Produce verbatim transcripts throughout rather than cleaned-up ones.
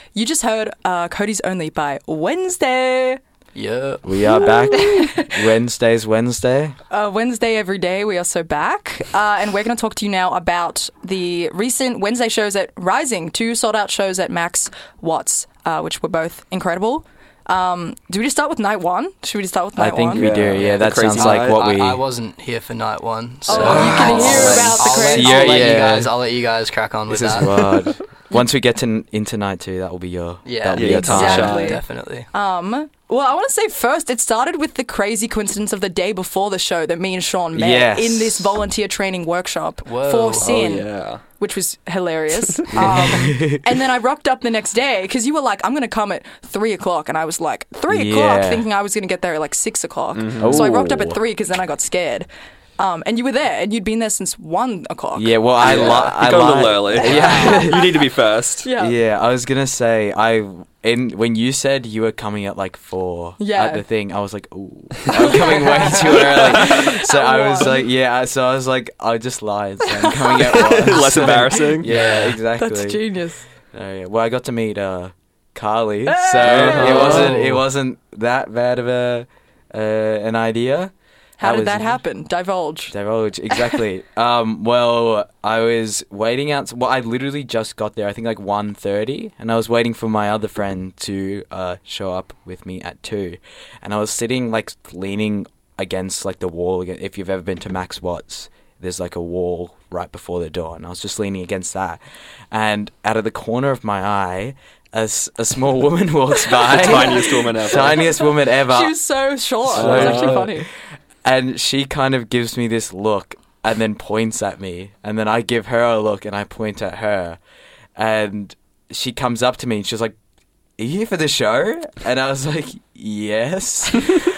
You just heard uh, Cody's Only by Wednesday. Yeah. We are back. Wednesday's Wednesday. Uh, Wednesday every day, we are so back. Uh, and we're going to talk to you now about the recent Wednesday shows at Rising, two sold-out shows at Max Watts, uh, which were both incredible. Um, do we just start with night one? Should we just start with night I think one? we Yeah. do. Yeah, that The crazy sounds like night. what we. I, I wasn't here for night one, so Oh, you can I'll hear let- about the I'll let- crazy- I'll let Yeah, you yeah. guys. I'll let you guys crack on with This is that. wild. Once we get to into night two, that will be your. Yeah, that'll be yeah, your time. exactly. Definitely. Um, well, I want to say first, it started with the crazy coincidence of the day before the show that me and Sean met Yes. in this volunteer training workshop Whoa. for Oh, Sin, yeah. which was hilarious. um, and then I rocked up the next day because you were like, I'm going to come at three o'clock. And I was like, three o'clock, Yeah. thinking I was going to get there at like six o'clock. Mhm. So I rocked up at Ooh. three because then I got scared. Um, and you were there, and you'd been there since one o'clock. Yeah, well, I, Yeah. li- I You got a little lied. early. Yeah. You need to be first. Yeah. Yeah, I was gonna say I in when you said you were coming at like four Yeah. at the thing, I was like, ooh, I'm coming way too early. So I was like, yeah. So I was like, I just lied. So I'm coming at one. Less embarrassing. Yeah, exactly. That's genius. Oh, yeah. Well, I got to meet uh, Carly, so Hey! it wasn't Oh. it wasn't that bad of a uh, an idea. How did was- that happen? Divulge. Divulge, exactly. um, well, I was waiting out. Well, I literally just got there. I think like one thirty, and I was waiting for my other friend to uh, show up with me at two, and I was sitting like leaning against like the wall. Again, if you've ever been to Max Watts, there's like a wall right before the door, and I was just leaning against that, and out of the corner of my eye, a, s- a small woman walks by. The tiniest woman ever. Tiniest woman ever. She was so short. So it was actually short. funny. And she kind of gives me this look and then points at me. And then I give her a look and I point at her. And she comes up to me and she's like, "Are you here for the show?" And I was like, "Yes."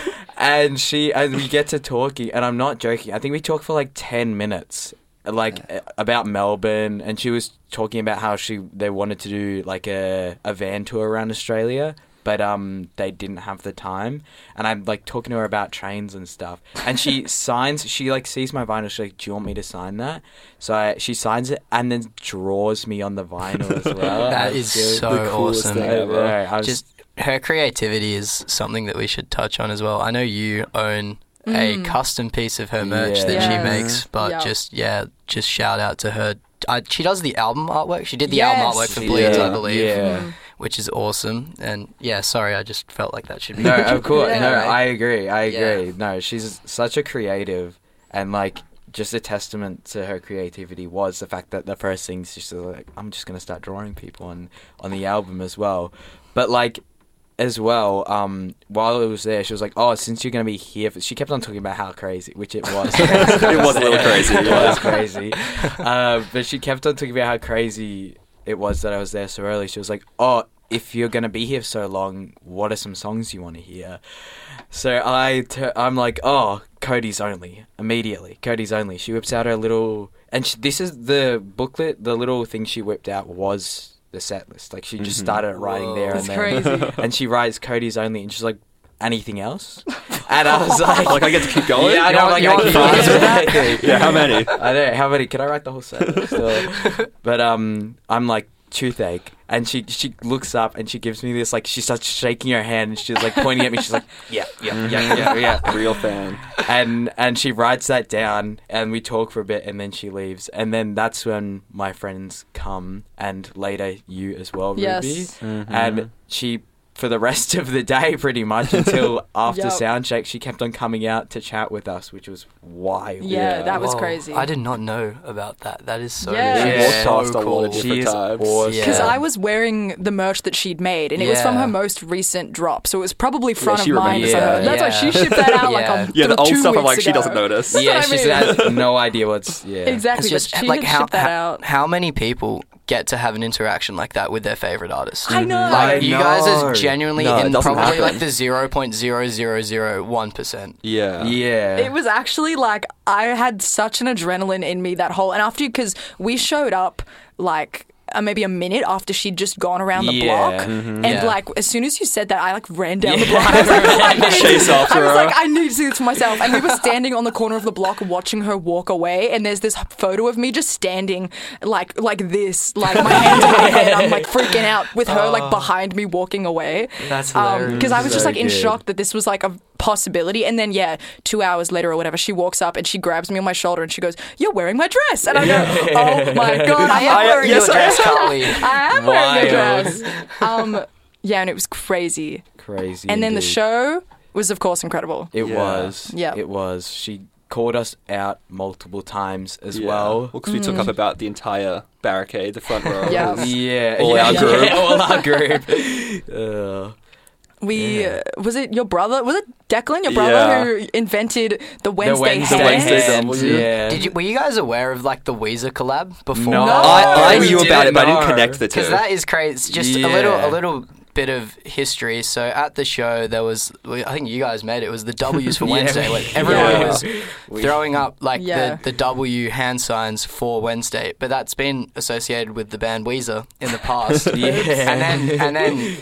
And she, and we get to talking, and I'm not joking. I think we talked for like ten minutes, like uh, about Melbourne. And she was talking about how she, they wanted to do like a, a van tour around Australia. But um, they didn't have the time, and I'm like talking to her about trains and stuff. And she signs, she like sees my vinyl. She's like, "Do you want me to sign that?" So I, she signs it and then draws me on the vinyl as well. That I is was so The coolest awesome. thing I ever. know, I was- Just her creativity is something that we should touch on as well. I know you own a Mm. custom piece of her merch Yeah. that Yeah. she makes, but Yeah. just yeah, just shout out to her. I, she does the album artwork. She did the Yes. album artwork for She Bleeds, did. I believe, Yeah. Mm. which is awesome. And yeah, sorry, I just felt like that should be. No, of course. Yeah. No, I agree. I Yeah. agree. No, she's such a creative, and like just a testament to her creativity was the fact that the first thing she's like, "I'm just gonna start drawing people on on the album as well." But like as well, um, while I was there, she was like, "Oh, since you're gonna be here," for-" she kept on talking about how crazy, which it was. It was a little crazy, It yeah. was crazy. Uh, but she kept on talking about how crazy it was that I was there so early. She was like, "Oh, if you're going to be here so long, what are some songs you want to hear?" So I t- I'm like, "Oh, Cody's Only." Immediately, Cody's Only. She whips out her little... And she, this is the booklet, the little thing she whipped out was the set list. Like, she just Mhm. started writing Whoa. there That's and then... crazy. And she writes Cody's Only, and she's like, "Anything else?" And I was like... Like, I get to keep going? Yeah, I You know, want- like, you I want keep five? going. Yeah, how many? I know. How many? Can I write the whole set list? Or- But um, I'm like, "Toothache," and she she looks up and she gives me this, like, she starts shaking her hand and she's like pointing at me. She's like, "Yeah, yeah, yeah, yeah, yeah." Real fan. And and she writes that down and we talk for a bit and then she leaves. And then that's when my friends come, and later you as well, Ruby. Yes. Mm-hmm. And she, for the rest of the day, pretty much until after Yep. sound check, she kept on coming out to chat with us, which was wild. Yeah, Yeah. that was Whoa, crazy. I did not know about that. That is so Yeah. that She is walked so past a lot cool. of She different is types. awesome. Because Yeah. I was wearing the merch that she'd made, and it was from Yeah. her most recent drop, so it was probably front she of mind. remembers for her. that. That's why Yeah. she shipped that out like Yeah. on Yeah, the old two stuff I'm like, weeks she ago. doesn't notice. That's Yeah, what I she mean. has no idea what's... Yeah. Exactly, It's just but she like had how, shipped that how, out. how many people get to have an interaction like that with their favorite artist? I know. I Like, you guys know. are genuinely No, it in doesn't probably happen. like the zero point zero zero zero one percent. Yeah. Yeah. It was actually like I had such an adrenaline in me that whole, and after because we showed up like uh, maybe a minute after she'd just gone around the Yeah. block. Mhm. And Yeah. like as soon as you said that, I like ran down the Yeah. block. I was like, I, need Chase to- after I was her. like, I need to see this for myself. And we were standing on the corner of the block watching her walk away. And there's this photo of me just standing like like this, like my hands on my head. I'm like freaking out with her like behind me walking away. That's hilarious. Because I was just So like in good. shock that this was like a possibility. And then yeah, two hours later or whatever, she walks up and she grabs me on my shoulder and she goes, "You're wearing my dress." And I go, "Oh my god, I am I'm wearing yes, your I dress, am. Carly. I am wearing a Wild. dress." Um, yeah, and it was crazy. Crazy. And then the indeed. show was, of course, incredible. It Yeah. was. Yeah. It was. She called us out multiple times as Yeah. well. because we took up about the entire barricade, the front row. Mm. Yeah. was- Yeah. All yeah, our yeah, group. all our group. Uh, We Yeah. uh, was it your brother? Was it Declan, your brother, Yeah. who invented the Wednesday, the Wednesday, hands? Wednesday hands, W. Yeah. Did you, were you guys aware of like the Weezer collab before? No. I, I We knew about it, didn't but I didn't know. connect the two. Because that is crazy. It's just a Yeah. little, a little bit of history. So at the show, there was, I think you guys made it. It was the W's for Yeah. Wednesday. Where everyone Yeah. was We- throwing up like Yeah. the, the W hand signs for Wednesday. But that's been associated with the band Weezer in the past. Yeah. And then, and then,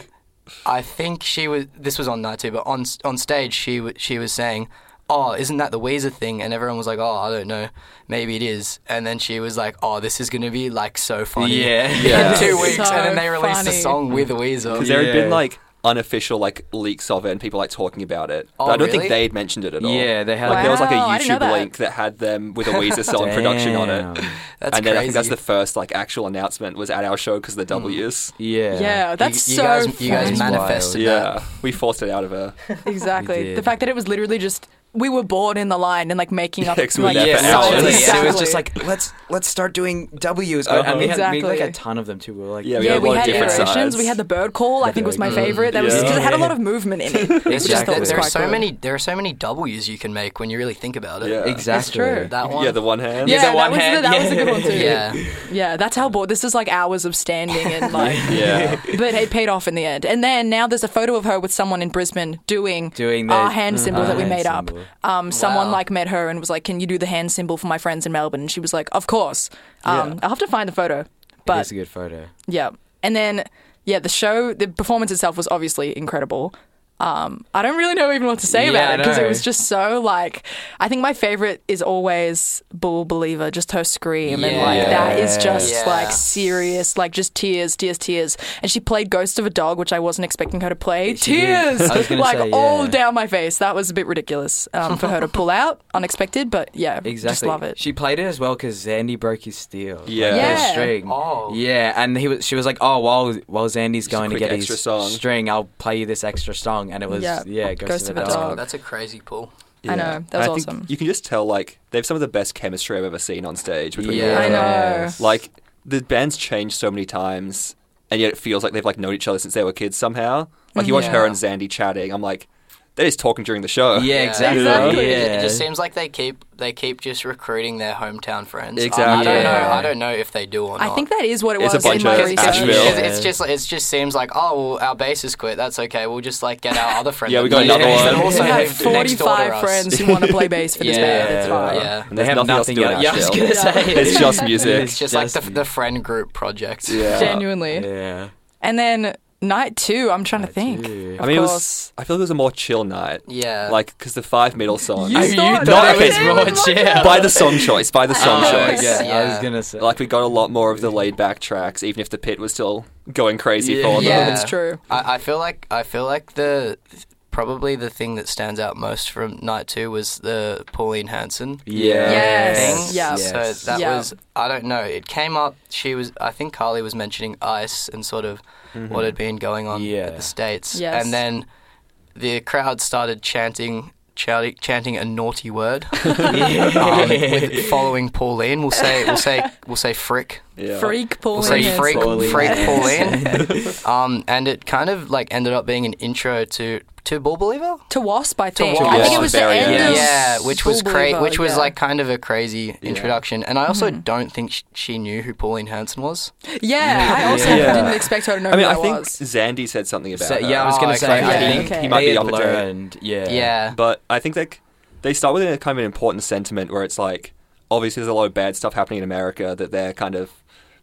I think she was. This was on night two, but on on stage, she w- she was saying, "Oh, isn't that the Weezer thing?" And everyone was like, "Oh, I don't know, maybe it is." And then she was like, "Oh, this is gonna be like so funny." Yeah. Yeah. In two So weeks, and then they released a funny. song with Weezer. Because there had been Yeah. like unofficial like leaks of it and people like talking about it. Oh, but I don't really? think they'd mentioned it at all. Yeah, they had- like there was like a Wow, I didn't know YouTube that. link that had them with a Weezer song production on it. Damn. That's and then crazy. I think that's the first like actual announcement was at our show because the W's. Yeah. Yeah, that's you, you so guys, you funny. guys That's manifested Yeah, that. we forced it out of her. Exactly. We The did. fact that it was literally just we were bored in the line and like making up. Yeah, 'cause we were like, there Yeah, for songs. hours. literally, Exactly. and it was just like let's let's start doing W's. Uh-huh. And we had, we had like Exactly. a ton of them too. We were like, Yeah, we yeah, had a we lot of had different iterations. sides. We had the bird call. I think was my bird favorite. That was Yeah. because it had a lot of movement in it. It's Which just I thought that was there are quite so cool. many there are so many W's you can make when you really think about it. Yeah. exactly. true. That one. Yeah, the one hand. Yeah, the that, one was, hand, the, that was a good yeah. one too. Yeah. Yeah, that's how bored. This is like hours of standing and like. Yeah. But it paid off in the end. And then now there's a photo of her with someone in Brisbane doing, Doing the- our hand symbol our that we hand made up. symbol. Um, someone Wow. like met her and was like, "Can you do the hand symbol for my friends in Melbourne?" And she was like, "Of course." Um, Yeah. I'll have to find the photo. It But is a good photo. yeah, and then yeah, the show, the performance itself was obviously incredible. Um, I don't really know even what to say Yeah, about I it because it know. was just so like. I think my favorite is always Bull Believer, just her scream and like that is just Yeah. like serious, like just tears, tears, tears. And she played Ghost of a Dog, which I wasn't expecting her to play. She did. Tears, I was gonna like say, all yeah. down my face. That was a bit ridiculous um, for her to pull out, unexpected, but yeah, Exactly. just love it. She played it as well because Zandy broke his steel. Yeah. Like, his Yeah. string. Oh. Yeah, and he was. She was like, "Oh, while while Zandy's a going to quick get extra his song. string, I'll play you this extra song." And it was Yeah. yeah, Ghost, Ghost of of a a Dog. Dog. That's a crazy pull. I know, that And was I think awesome. You can just tell like they have some of the best chemistry I've ever seen on stage between Yeah. all I of them. know. Like the band's changed so many times, and yet it feels like they've like known each other since they were kids somehow. Like you watch Yeah. her and Zandy chatting, I'm like, they're just talking during the show. Yeah, exactly. Exactly. Yeah. It, it just seems like they keep they keep just recruiting their hometown friends. I- I, Exactly. don't know. Yeah. I don't know if they do or not. I think that is what it It's a was bunch in my of research. Asheville. Because Yeah. it's just it just seems like oh well, our bassist quit. That's okay. We'll just like get our other friend. Yeah, we that got plays another bass one. that also We have live next door to forty-five us. friends who want to play bass for this Yeah. band. It's fine. Yeah. And They there's have nothing else to nothing do in else. Yeah, I was Asheville. gonna say It's just music. It's just, like the the friend group project. Yeah. Genuinely. Yeah. And then night two, I'm trying to Night think. two. Of I mean, it course. was. I feel it was a more chill night. Yeah. Like because the five middle songs. You Oh, thought- thought no, it was it more was chill. by the song choice. By the song Oh, choice. yeah, I Yeah. was gonna say. Like we got a lot more of the laid back tracks, even if the pit was still going crazy Yeah. for them. Yeah, it's true. I, I feel like I feel like the probably the thing that stands out most from night two was the Pauline Hanson yeah. Yes. thing. Yeah. So that Yeah. was I don't know. It came up. She was. I think Carly was mentioning ice and sort of what had been going on Yeah. at the States. Yes. And then the crowd started chanting. Chanting, chanting a naughty word, Yeah. um, with following Pauline. We'll say, we'll say, we'll say, frick. Yeah. Freak Pauline. We'll say Hanson. freak, Pauline. freak Pauline. um, and it kind of like ended up being an intro to to Bull Believer. To Wasp, I think. Wasp. I think it was the Very end end. of Yeah, which was Bull cra- Believer, which was yeah. like kind of a crazy introduction. And I also Mm-hmm. don't think sh- she knew who Pauline Hanson was. Yeah, I also Yeah. didn't expect her to know I mean, who I that think was. Zandy said something about So, her. yeah, I was Oh, gonna okay. say. I Yeah, think okay. He might they be had up to date. learned. Yeah. Yeah, But I think like they start with a kind of an important sentiment where it's like obviously there's a lot of bad stuff happening in America that they're kind of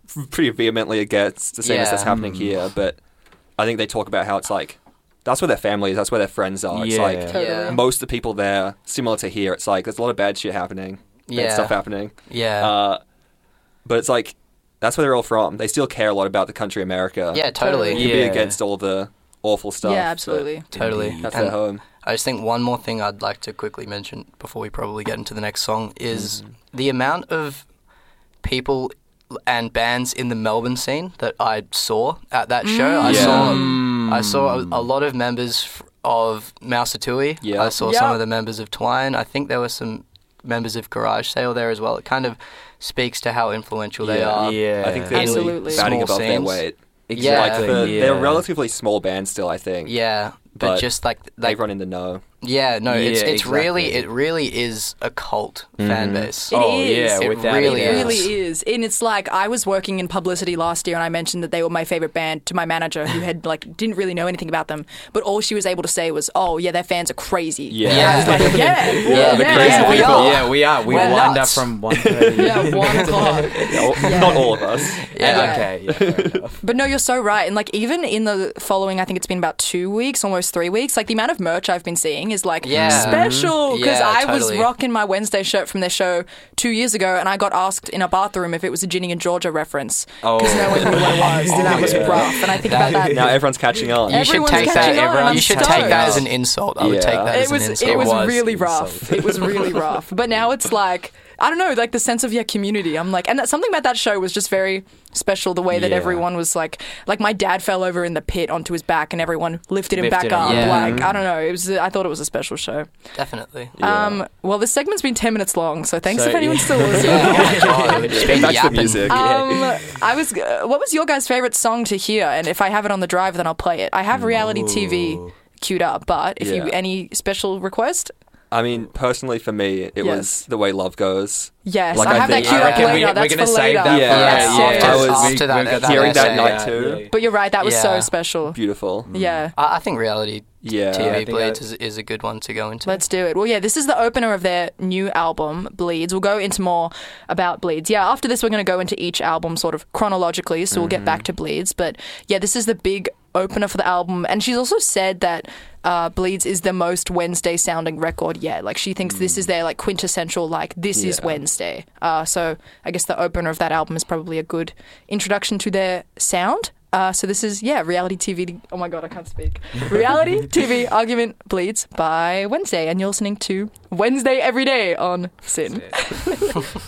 pretty vehemently against the same as Yeah. that's happening here. But I think they talk about how it's like that's where their family is, that's where their friends are. It's Yeah. like Totally. Yeah. most of the people there, similar to here, it's like there's a lot of bad shit happening, bad Yeah. stuff happening. Yeah. Uh, but it's like that's where they're all from. They still care a lot about the country America. yeah, totally. Totally. You can be Yeah. against all the awful stuff. Yeah, but absolutely. Totally. Indeed. That's And their home. I just think one more thing I'd like to quickly mention before we probably get into the next song is Mm-hmm. the amount of people and bands in the Melbourne scene that I saw at that show. I Yeah. saw I saw a, a lot of members f- of Mausatui. Yeah. I saw Yeah. some of the members of Twine. I think there were some members of Garage Sale there as well. It kind of speaks to how influential they Yeah. are. Yeah. I think they're Absolutely. really batting Small above their scenes. weight. Yeah. Like Exactly. for, yeah. they're a relatively small band still, I think. Yeah, but, But just like like Everyone in the know. yeah, no, it's Yeah, it's really exactly. it really is a cult fan base. It oh is. yeah, It without really a It doubt. really is. And it's like I was working in publicity last year and I mentioned that they were my favorite band to my manager who had like didn't really know anything about them. But all she was able to say was, "Oh, yeah, their fans are crazy." Yeah. And I was like, "Yeah. Yeah, the yeah, crazy yeah, we people. are." Yeah, we are. We We're wind nuts. up from one thirty. Yeah, one o'clock. Yeah, Not all of us. Yeah. Okay. Yeah. Fair enough. But no, you're so right. And like even in the following, I think it's been about two weeks, almost three weeks. Like the amount of merch I've been seeing is like Yeah. special because Yeah, I was totally. rocking my Wednesday shirt from their show two years ago, and I got asked in a bathroom if it was a Ginny and Georgia reference because Oh. no one knew what it was, and that was Yeah. rough. And I think about that. Now everyone's catching on. You should Everyone's take catching that. on, and I'm You should stoked. take that as an insult. I would Yeah. take that It as was an insult. it was, It was really insult. rough. It was really rough. But now it's like I don't know, like the sense of your community. I'm like, and that, something about that show was just very special. The way that Yeah. everyone was like, like my dad fell over in the pit onto his back, and everyone lifted him Lifted back him, up. yeah. Like I don't know, it was. I thought it was a special show. Definitely. Yeah. Um, well, this segment's been ten minutes long, so thanks So, if anyone's yeah. still listening. Oh my God, we've just been Back to the yapping. music. Um, I was. Uh, what was your guys' favorite song to hear? And if I have it on the drive, then I'll play it. I have reality T V Ooh. queued up, but if you Yeah. any special request, I mean, personally for me, it Yes. was The Way Love Goes. yes, Like, I I have that think- queued I up reckon later. we, That's we're gonna for save later. that. Yeah. for Yes, later. yes. I was- After that- we got that Hearing that essay, night yeah, too. yeah. But you're right, that was so Yeah. special. Beautiful. Yeah. I, I think reality Yeah. T V I think Bleeds that- is, is a good one to go into. Let's do it. Well, yeah, this is the opener of their new album, Bleeds. We'll go into more about Bleeds. Yeah, after this, we're going to go into each album sort of chronologically, so we'll get back to Bleeds. But yeah, this is the big opener for the album. And she's also said that uh, Bleeds is the most Wednesday sounding record yet. Like, she thinks this is their, like, quintessential, like, this is Yeah. Wednesday. Uh, so I guess the opener of that album is probably a good introduction to their sound. Uh, so this is, yeah, reality T V. Oh my God, I can't speak. Reality T V Argument Bleeds by Wednesday. And you're listening to Wednesday Every Day on Sin.